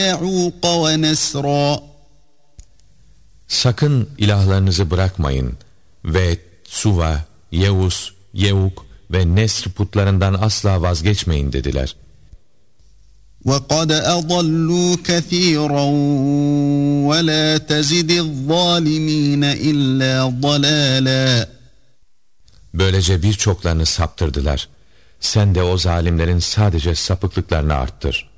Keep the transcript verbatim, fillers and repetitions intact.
يَعُوقَ وَنَسْرًا. Sakın ilahlarınızı bırakmayın ve Suva, Yevus, Yevuk ve Nesr putlarından asla vazgeçmeyin dediler. وَقَدْ أَضَلُّوا كَثِيرًا وَلَا تَزِدِ الظَّالِمِينَ إِلَّا ضَلَالًا. Böylece birçoklarını saptırdılar. Sen de o zalimlerin sadece sapıklıklarını arttır.